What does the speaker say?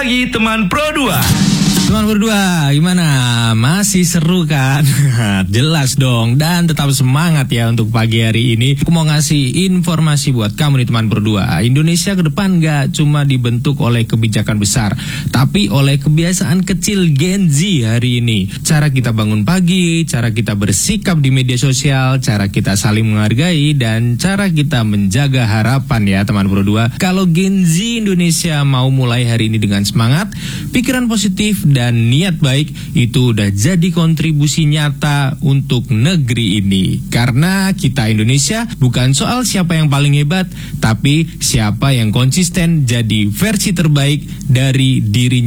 pagi teman Pro 2. Teman berdua, gimana? Masih seru kan? Jelas dong, dan tetap semangat ya untuk pagi hari ini. Aku mau ngasih informasi buat kamu nih teman berdua. Indonesia ke depan gak cuma dibentuk oleh kebijakan besar, tapi oleh kebiasaan kecil Gen Z hari ini. Cara kita bangun pagi, cara kita bersikap di media sosial, cara kita saling menghargai, dan cara kita menjaga harapan ya teman berdua. Kalau Gen Z Indonesia mau mulai hari ini dengan semangat, pikiran positif, dan niat baik, itu udah jadi kontribusi nyata untuk negeri ini. Karena kita Indonesia bukan soal siapa yang paling hebat, tapi siapa yang konsisten jadi versi terbaik dari dirinya